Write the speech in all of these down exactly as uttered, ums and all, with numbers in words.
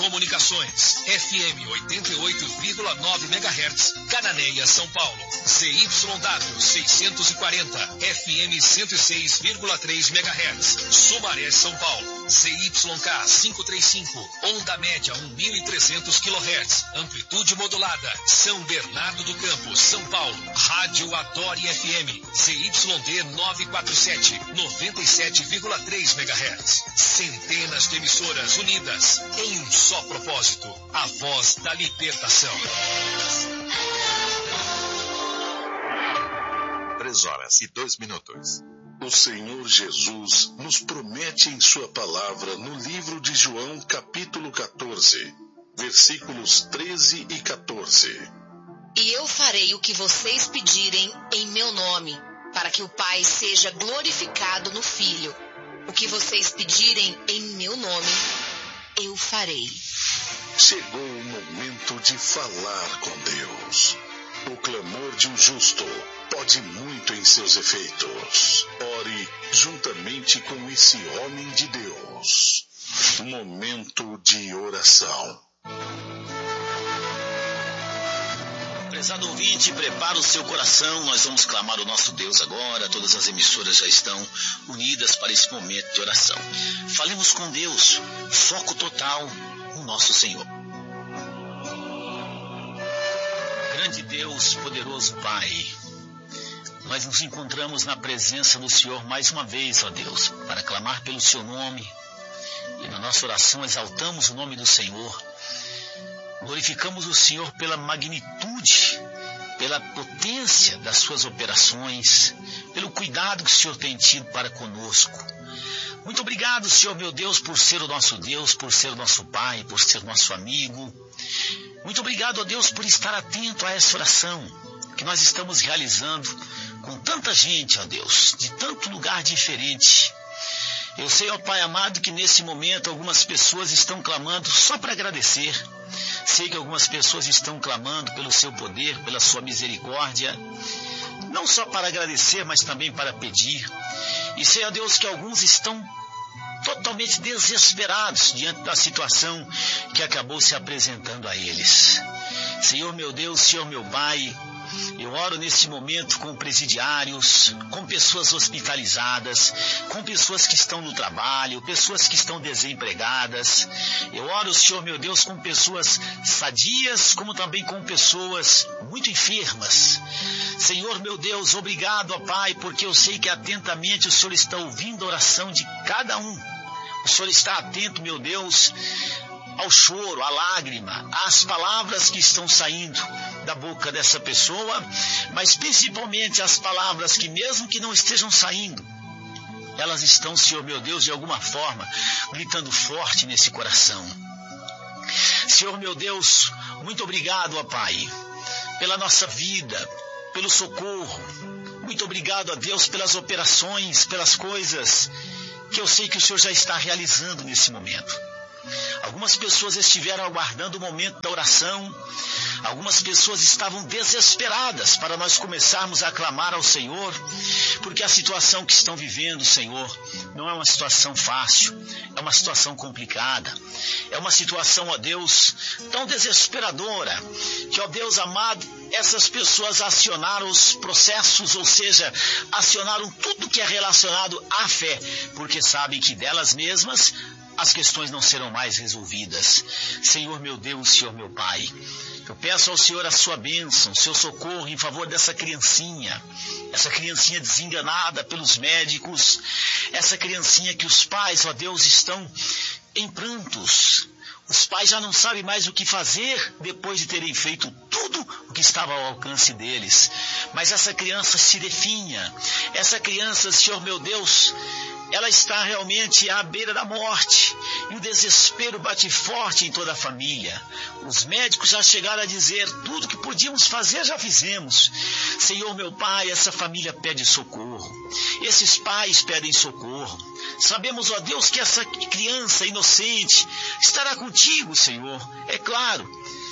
Comunicações, F M oitenta e oito vírgula nove megahertz, Cananéia, São Paulo. Z Y W seiscentos e quarenta, F M cento e seis vírgula três megahertz, Sumaré, São Paulo. Z Y K quinhentos e trinta e cinco, onda média mil e trezentos quilohertz, amplitude modulada, São Bernardo do Campo, São Paulo. Rádio Adore F M, Z Y D novecentos e quarenta e sete, noventa e sete vírgula três megahertz. Centenas de emissoras unidas em um só propósito, a voz da libertação. Três horas e dois minutos. O Senhor Jesus nos promete em sua palavra no livro de João, capítulo quatorze, versículos treze e quatorze. E eu farei o que vocês pedirem em meu nome, para que o Pai seja glorificado no Filho. O que vocês pedirem em meu nome, eu farei. Chegou o momento de falar com Deus. O clamor de um justo pode muito em seus efeitos. Ore juntamente com esse homem de Deus. Momento de oração. Prezado ouvinte, prepara o seu coração, nós vamos clamar o nosso Deus agora, todas as emissoras já estão unidas para esse momento de oração. Falemos com Deus, foco total no nosso Senhor. Grande Deus, poderoso Pai, nós nos encontramos na presença do Senhor mais uma vez, ó Deus, para clamar pelo seu nome, e na nossa oração exaltamos o nome do Senhor. Glorificamos o Senhor pela magnitude, pela potência das suas operações, pelo cuidado que o Senhor tem tido para conosco. Muito obrigado, Senhor meu Deus, por ser o nosso Deus, por ser o nosso Pai, por ser nosso amigo. Muito obrigado, ó Deus, por estar atento a essa oração que nós estamos realizando com tanta gente, ó Deus, de tanto lugar diferente. Eu sei, ó Pai amado, que nesse momento algumas pessoas estão clamando só para agradecer. Sei que algumas pessoas estão clamando pelo seu poder, pela sua misericórdia, não só para agradecer, mas também para pedir. E sei, ó Deus, que alguns estão totalmente desesperados diante da situação que acabou se apresentando a eles. Senhor meu Deus, Senhor meu Pai, eu oro nesse momento com presidiários, com pessoas hospitalizadas, com pessoas que estão no trabalho, pessoas que estão desempregadas. Eu oro, Senhor meu Deus, com pessoas sadias, como também com pessoas muito enfermas. Senhor meu Deus, obrigado, ó Pai, porque eu sei que atentamente o Senhor está ouvindo a oração de cada um. O Senhor está atento, meu Deus, ao choro, à lágrima, às palavras que estão saindo da boca dessa pessoa, mas principalmente as palavras que, mesmo que não estejam saindo, elas estão, Senhor meu Deus, de alguma forma, gritando forte nesse coração. Senhor meu Deus, muito obrigado, ó Pai, pela nossa vida, pelo socorro. Muito obrigado, ó Deus, pelas operações, pelas coisas que eu sei que o Senhor já está realizando nesse momento. Algumas pessoas estiveram aguardando o momento da oração. Algumas pessoas estavam desesperadas para nós começarmos a clamar ao Senhor, porque a situação que estão vivendo, Senhor, não é uma situação fácil, é uma situação complicada. É uma situação, ó Deus, tão desesperadora, que, ó Deus amado, essas pessoas acionaram os processos, ou seja, acionaram tudo que é relacionado à fé, porque sabem que delas mesmas as questões não serão mais resolvidas. Senhor meu Deus, Senhor meu Pai, eu peço ao Senhor a sua bênção, seu socorro em favor dessa criancinha, essa criancinha desenganada pelos médicos, essa criancinha que os pais, ó Deus, estão em prantos. Os pais já não sabem mais o que fazer depois de terem feito tudo o que estava ao alcance deles. Mas essa criança se definha, essa criança, Senhor meu Deus, ela está realmente à beira da morte, e o desespero bate forte em toda a família. Os médicos já chegaram a dizer, tudo que podíamos fazer já fizemos. Senhor meu Pai, essa família pede socorro, esses pais pedem socorro. Sabemos, ó Deus, que essa criança inocente estará contigo, Senhor, é claro.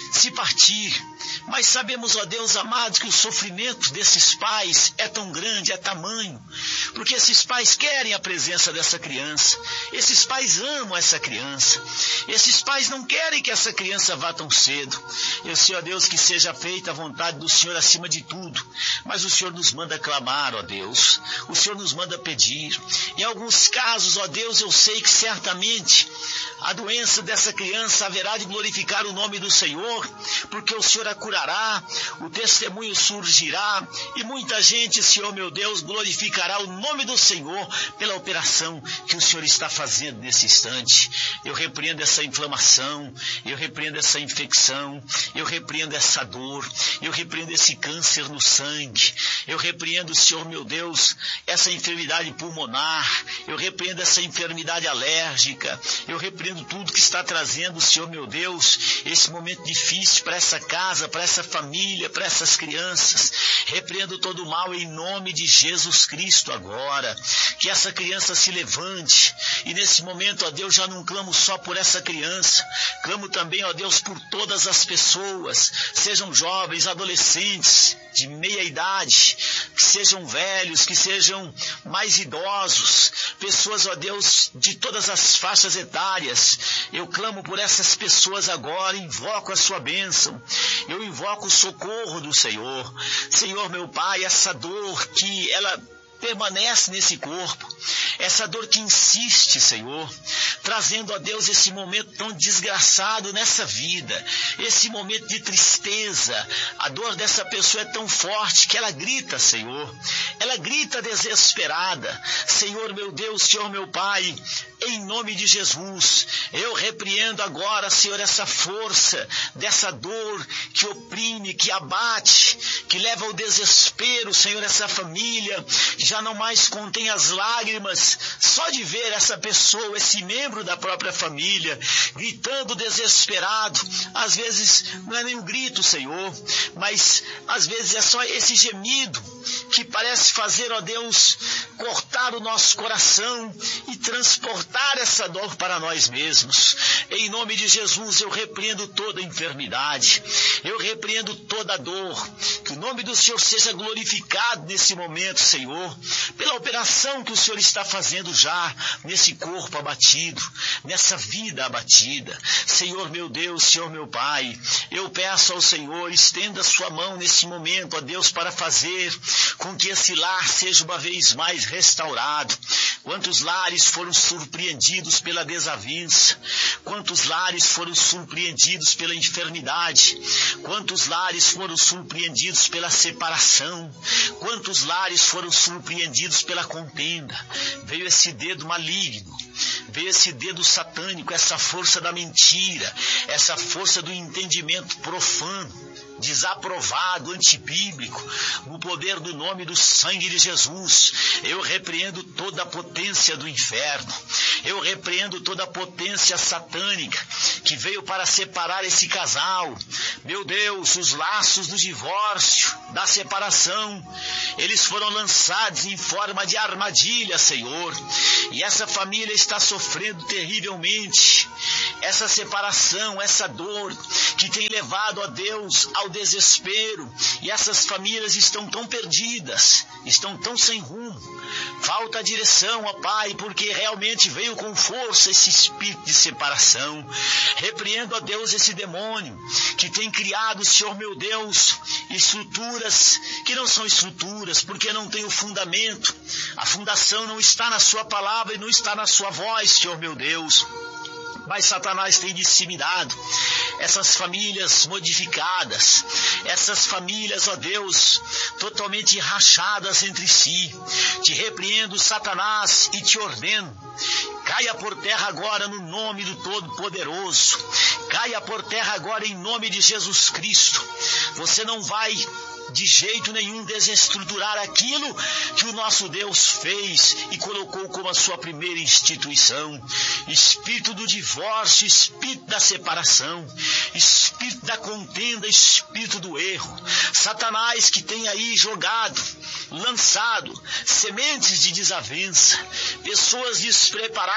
se partir. Mas sabemos, ó Deus amado, que o sofrimento desses pais é tão grande, é tamanho, porque esses pais querem a presença dessa criança, esses pais amam essa criança, esses pais não querem que essa criança vá tão cedo. Eu sei, ó Deus, que seja feita a vontade do Senhor acima de tudo, mas o Senhor nos manda clamar, ó Deus, o Senhor nos manda pedir. Em alguns casos, ó Deus, eu sei que certamente a doença dessa criança haverá de glorificar o nome do Senhor, porque o Senhor a curará, o testemunho surgirá, e muita gente, Senhor meu Deus, glorificará o nome do Senhor pela operação que o Senhor está fazendo nesse instante. Eu repreendo essa inflamação, eu repreendo essa infecção, eu repreendo essa dor, eu repreendo esse câncer no sangue, eu repreendo, Senhor meu Deus, essa enfermidade pulmonar, eu repreendo essa enfermidade alérgica, eu repreendo tudo que está trazendo, Senhor meu Deus, esse momento difícil para essa casa, para essa família, para essas crianças. Repreendo todo o mal em nome de Jesus Cristo agora. Que essa criança se levante. E nesse momento, ó Deus, já não clamo só por essa criança. Clamo também, ó Deus, por todas as pessoas, sejam jovens, adolescentes, de meia idade, que sejam velhos, que sejam mais idosos, pessoas, ó Deus, de todas as faixas etárias. Eu clamo por essas pessoas agora, invoco a sua bênção, eu invoco o socorro do Senhor. Senhor meu Pai, essa dor que ela permanece nesse corpo, essa dor que insiste, Senhor, trazendo a Deus esse momento tão desgraçado nessa vida, esse momento de tristeza. A dor dessa pessoa é tão forte que ela grita, Senhor, ela grita desesperada. Senhor meu Deus, Senhor meu Pai, em nome de Jesus, eu repreendo agora, Senhor, essa força dessa dor que oprime, que abate, que leva ao desespero, Senhor, essa família já não mais contém as lágrimas só de ver essa pessoa, esse membro da própria família, gritando desesperado. Às vezes não é nem um grito, Senhor, mas às vezes é só esse gemido que parece fazer, ó Deus, cortar o nosso coração e transportar essa dor para nós mesmos. Em nome de Jesus, eu repreendo toda enfermidade, eu repreendo toda dor. Que o nome do Senhor seja glorificado nesse momento, Senhor, pela operação que o Senhor está fazendo já nesse corpo abatido, nessa vida abatida. Senhor meu Deus, Senhor meu Pai, eu peço ao Senhor, estenda a sua mão nesse momento, ó Deus, para fazer com que esse lar seja uma vez mais restaurado. Quantos lares foram surpreendidos pela desavença, quantos lares foram surpreendidos pela enfermidade, quantos lares foram surpreendidos pela separação, quantos lares foram surpreendidos pela contenda. Veio esse dedo maligno, veio esse dedo satânico, essa força da mentira, essa força do entendimento profano, desaprovado, antibíblico, no poder do nome do sangue de Jesus. Eu repreendo toda a potência do inferno, eu repreendo toda a potência satânica que veio para separar esse casal. Meu Deus, os laços do divórcio, da separação, eles foram lançados em forma de armadilha, Senhor, e essa família está sofrendo terrivelmente essa separação, essa dor que tem levado a Deus ao desespero, e essas famílias estão tão perdidas, estão tão sem rumo. Falta direção, ó Pai, porque realmente veio com força esse espírito de separação. Repreendo, ó Deus, esse demônio que tem criado, Senhor meu Deus, estruturas que não são estruturas, porque não tem o fundamento. A fundação não está na sua palavra e não está na sua voz, Senhor meu Deus. Mas Satanás tem disseminado essas famílias modificadas, essas famílias, ó Deus, totalmente rachadas entre si. Te repreendo, Satanás, e te ordeno, caia por terra agora no nome do Todo-Poderoso, caia por terra agora em nome de Jesus Cristo. Você não vai de jeito nenhum desestruturar aquilo que o nosso Deus fez e colocou como a sua primeira instituição. Espírito do divórcio, espírito da separação, espírito da contenda, espírito do erro. Satanás que tem aí jogado, lançado sementes de desavença, pessoas despreparadas,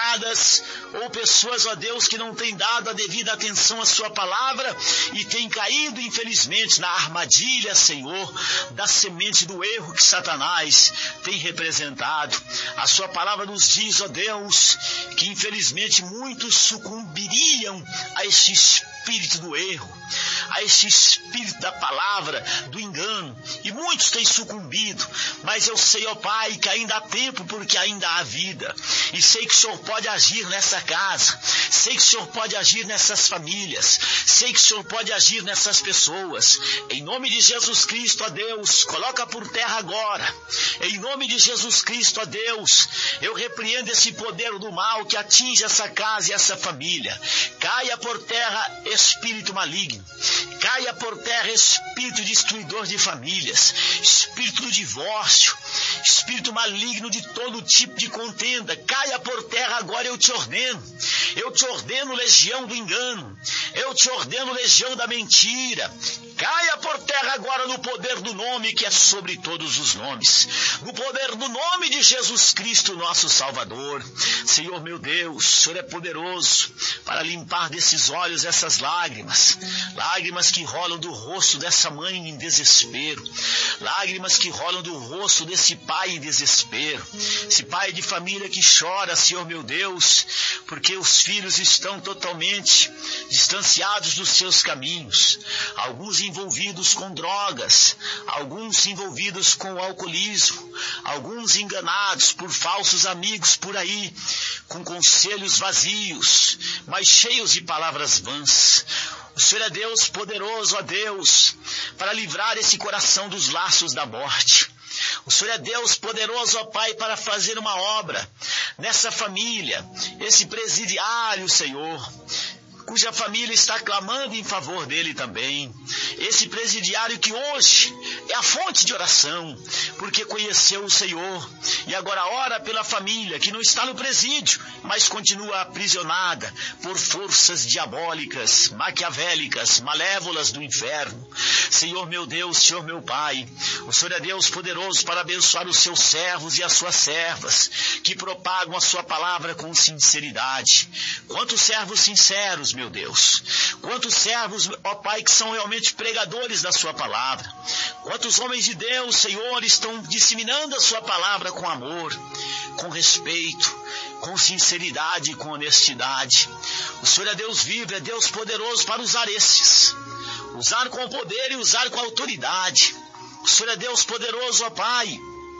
desamparadas, ou pessoas, ó Deus, que não têm dado a devida atenção à sua palavra e têm caído, infelizmente, na armadilha, Senhor, da semente do erro que Satanás tem representado. A sua palavra nos diz, ó Deus, que infelizmente muitos sucumbiriam a este espírito do erro, a este espírito da palavra, do engano, e muitos têm sucumbido, mas eu sei, ó Pai, que ainda há tempo, porque ainda há vida, e sei que o Senhor pode agir nessa casa, sei que o Senhor pode agir nessas famílias, sei que o Senhor pode agir nessas pessoas. Em nome de Jesus Cristo, ó Deus, coloca por terra agora, em nome de Jesus Cristo, ó Deus, eu repreendo esse poder do mal que atinge essa casa e essa família. Caia por terra espírito maligno, caia por terra espírito destruidor de famílias, espírito do divórcio, espírito maligno de todo tipo de contenda, caia por terra agora, eu te ordeno. Eu te ordeno, legião do engano, eu te ordeno, legião da mentira, caia por terra agora no poder do nome que é sobre todos os nomes, no poder do nome de Jesus Cristo, nosso Salvador. Senhor meu Deus, o Senhor é poderoso para limpar desses olhos essas lágrimas, lágrimas que rolam do rosto dessa mãe em desespero, lágrimas que rolam do rosto desse pai em desespero, esse pai de família que chora, Senhor meu Deus, porque os filhos estão totalmente distanciados dos seus caminhos, alguns envolvidos com drogas, alguns envolvidos com o alcoolismo, alguns enganados por falsos amigos por aí, com conselhos vazios, mas cheios de palavras vãs. O Senhor é Deus poderoso, ó Deus, para livrar esse coração dos laços da morte. O Senhor é Deus poderoso, ó Pai, para fazer uma obra nessa família, esse presidiário, Senhor, cuja família está clamando em favor dele também. Esse presidiário que hoje é a fonte de oração, porque conheceu o Senhor e agora ora pela família que não está no presídio, mas continua aprisionada por forças diabólicas, maquiavélicas, malévolas do inferno. Senhor meu Deus, Senhor meu Pai, o Senhor é Deus poderoso para abençoar os seus servos e as suas servas, que propagam a sua palavra com sinceridade. Quantos servos sinceros, meu Deus, quantos servos, ó Pai, que são realmente pregadores da sua palavra, quantos homens de Deus, Senhor, estão disseminando a sua palavra com amor, com respeito, com sinceridade e com honestidade. O Senhor é Deus vivo, é Deus poderoso para usar esses, usar com poder e usar com autoridade. O Senhor é Deus poderoso, ó Pai,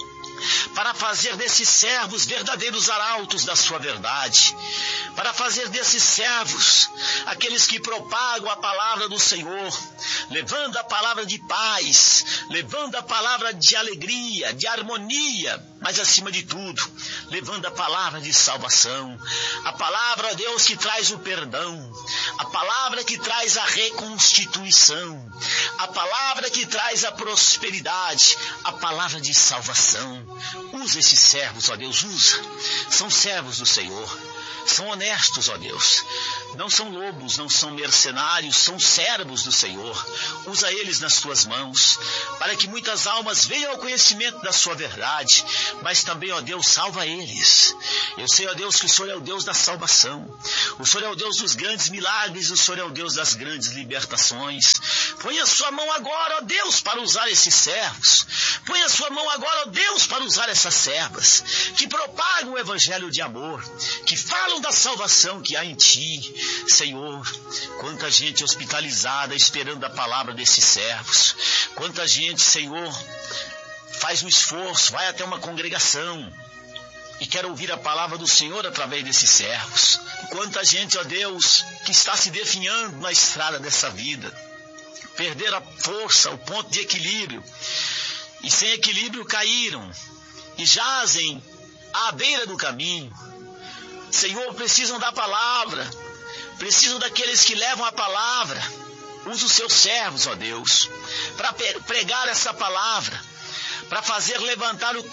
para fazer desses servos verdadeiros arautos da sua verdade, para fazer desses servos aqueles que propagam a palavra do Senhor, levando a palavra de paz, levando a palavra de alegria, de harmonia, mas acima de tudo, levando a palavra de salvação, a palavra, ó Deus, que traz o perdão, a palavra que traz a reconstituição, a palavra que traz a prosperidade, a palavra de salvação. Usa esses servos, ó Deus, usa. São servos do Senhor, são honestos, ó Deus. Não são lobos, não são mercenários, são servos do Senhor. Usa eles nas tuas mãos, para que muitas almas venham ao conhecimento da sua verdade, mas também, ó Deus, salva eles. Eu sei, ó Deus, que o Senhor é o Deus da salvação. O Senhor é o Deus dos grandes milagres, o Senhor é o Deus das grandes libertações. Põe a sua mão agora, ó Deus, para usar esses servos. Põe a sua mão agora, ó Deus, para usar essas servas, que propagam o evangelho de amor, que falam da salvação que há em ti. Senhor, quanta gente hospitalizada esperando a palavra desses servos. Quanta gente, Senhor, faz um esforço, vai até uma congregação e quer ouvir a palavra do Senhor através desses servos. Quanta gente, ó Deus, que está se definhando na estrada dessa vida, perder a força, o ponto de equilíbrio, e sem equilíbrio caíram e jazem à beira do caminho. Senhor, precisam da palavra, precisam daqueles que levam a palavra. Usa os seus servos, ó Deus, para pregar essa palavra, para fazer levantar o,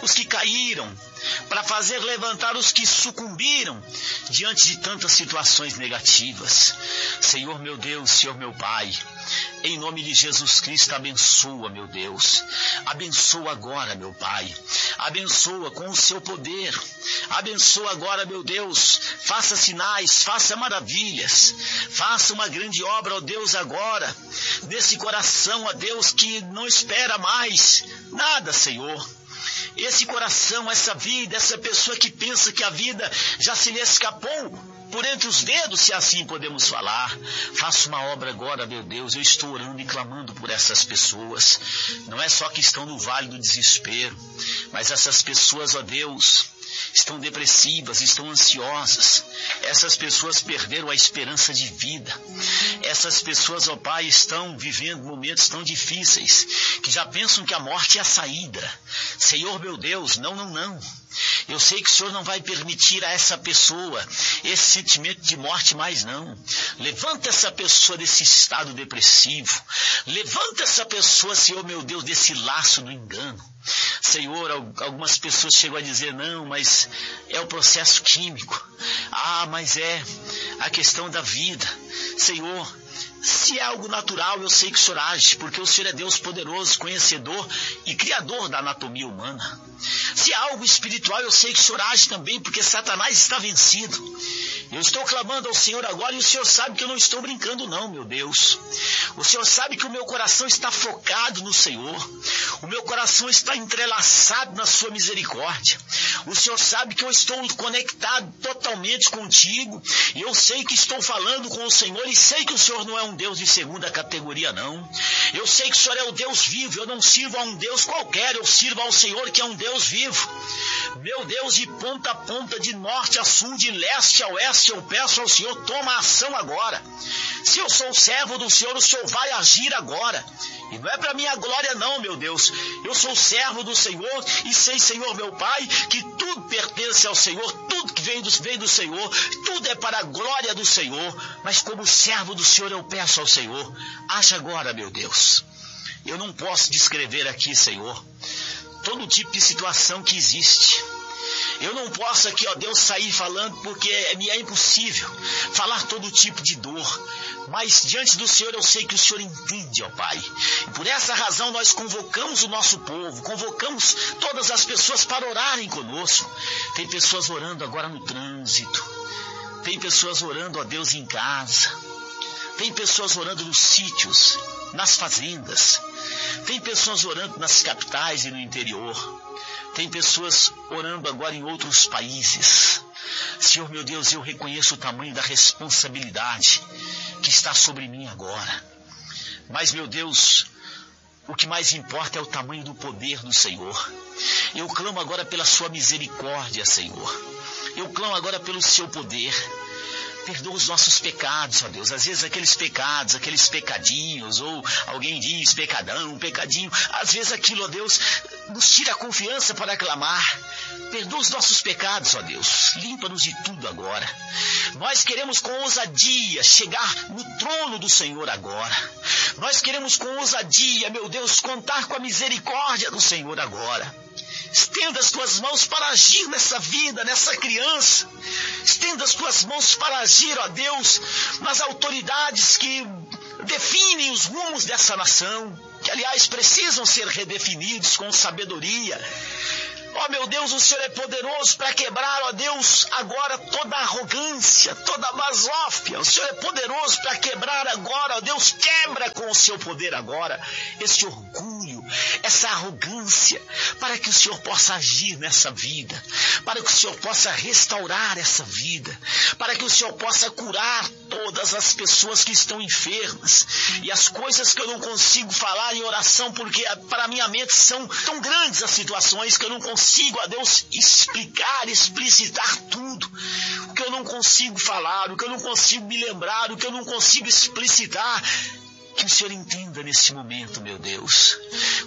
os que caíram, para fazer levantar os que sucumbiram diante de tantas situações negativas. Senhor meu Deus, Senhor meu Pai, em nome de Jesus Cristo, abençoa, meu Deus. Abençoa agora, meu Pai. Abençoa com o seu poder. Abençoa agora, meu Deus. Faça sinais, faça maravilhas. Faça uma grande obra, ó Deus, agora. Nesse coração, ó Deus, que não espera mais nada, Senhor. Esse coração, essa vida, essa pessoa que pensa que a vida já se lhe escapou por entre os dedos, se assim podemos falar. Faça uma obra agora, meu Deus. Eu estou orando e clamando por essas pessoas. Não é só que estão no vale do desespero, mas essas pessoas, ó Deus, estão depressivas, estão ansiosas. Essas pessoas perderam a esperança de vida. Essas pessoas, ó Pai, estão vivendo momentos tão difíceis que já pensam que a morte é a saída. Senhor, meu Deus, não, não, não. Eu sei que o Senhor não vai permitir a essa pessoa esse sentimento de morte mais não. Levanta essa pessoa desse estado depressivo. Levanta essa pessoa, Senhor meu Deus, desse laço do engano. Senhor, algumas pessoas chegam a dizer, não, mas é o processo químico. Ah, mas é a questão da vida. Senhor, se é algo natural, eu sei que o Senhor age, porque o Senhor é Deus poderoso, conhecedor e criador da anatomia humana. Se é algo espiritual, eu sei que o Senhor age também, porque Satanás está vencido. Eu estou clamando ao Senhor agora e o Senhor sabe que eu não estou brincando não, meu Deus. O Senhor sabe que o meu coração está focado no Senhor. O meu coração está entrelaçado na sua misericórdia. O Senhor sabe que eu estou conectado totalmente contigo. E eu sei que estou falando com o Senhor e sei que o Senhor não é um Deus de segunda categoria, não. Eu sei que o Senhor é o Deus vivo. Eu não sirvo a um Deus qualquer. Eu sirvo ao Senhor que é um Deus vivo. Meu Deus, de ponta a ponta, de norte a sul, de leste a oeste, eu peço ao Senhor, toma ação agora. Se eu sou servo do Senhor, o Senhor vai agir agora. E não é para minha glória não, meu Deus. Eu sou servo do Senhor e sei, Senhor meu Pai, que tudo pertence ao Senhor, tudo que vem do, vem do Senhor, tudo é para a glória do Senhor. Mas como servo do Senhor, eu peço ao Senhor, age agora, meu Deus. Eu não posso descrever aqui, Senhor, todo tipo de situação que existe. Eu não posso aqui, ó Deus, sair falando porque me é impossível falar todo tipo de dor. Mas diante do Senhor eu sei que o Senhor entende, ó Pai. E por essa razão nós convocamos o nosso povo, convocamos todas as pessoas para orarem conosco. Tem pessoas orando agora no trânsito. Tem pessoas orando, ó Deus, em casa. Tem pessoas orando nos sítios, nas fazendas. Tem pessoas orando nas capitais e no interior. Tem pessoas orando agora em outros países. Senhor meu Deus, eu reconheço o tamanho da responsabilidade que está sobre mim agora. Mas, meu Deus, o que mais importa é o tamanho do poder do Senhor. Eu clamo agora pela sua misericórdia, Senhor. Eu clamo agora pelo seu poder. Perdoa os nossos pecados, ó Deus. Às vezes aqueles pecados, aqueles pecadinhos, ou alguém diz pecadão, pecadinho. Às vezes aquilo, ó Deus, nos tira a confiança para clamar. Perdoa os nossos pecados, ó Deus. Limpa-nos de tudo agora. Nós queremos com ousadia chegar no trono do Senhor agora. Nós queremos com ousadia, meu Deus, contar com a misericórdia do Senhor agora. Estenda as tuas mãos para agir nessa vida, nessa criança. Estenda as tuas mãos para agir, ó Deus, nas autoridades que definem os rumos dessa nação, que, aliás, precisam ser redefinidos com sabedoria. Ó meu Deus, o Senhor é poderoso para quebrar, ó Deus, agora toda arrogância, toda basófia. O Senhor é poderoso para quebrar agora, ó Deus, quebra com o seu poder agora esse orgulho, essa arrogância, para que o Senhor possa agir nessa vida, para que o Senhor possa restaurar essa vida, para que o Senhor possa curar todas as pessoas que estão enfermas. E as coisas que eu não consigo falar em oração, porque para minha mente são tão grandes as situações que eu não consigo consigo, a Deus, explicar, explicitar tudo. O que eu não consigo falar, o que eu não consigo me lembrar, o que eu não consigo explicitar. Que o Senhor entenda nesse momento, meu Deus.